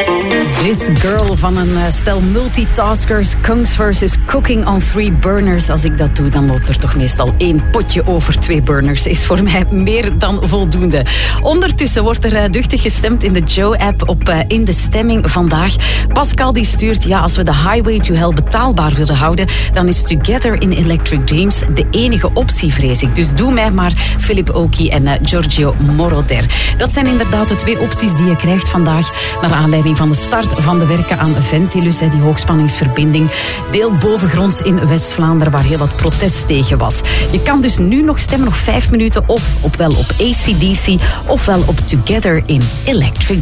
This Girl van een stel multitaskers, Kungs versus Cooking on 3 Burners. Als ik dat doe, dan loopt er toch meestal 1 potje over 2 burners. Is voor mij meer dan voldoende. Ondertussen wordt er duchtig gestemd in de Joe-app op In de Stemming vandaag. Pascal die stuurt, ja, als we de Highway to Hell betaalbaar willen houden, dan is Together in Electric Dreams de enige optie, vrees ik. Dus doe mij maar Philip Oki en Giorgio Moroder. Dat zijn inderdaad de 2 opties die je krijgt vandaag, naar aanleiding van de start van de werken aan Ventilus, die hoogspanningsverbinding, deel bovengronds in West-Vlaanderen, waar heel wat protest tegen was. Je kan dus nu nog stemmen, nog 5 minuten, ofwel op AC/DC, ofwel op Together in Electric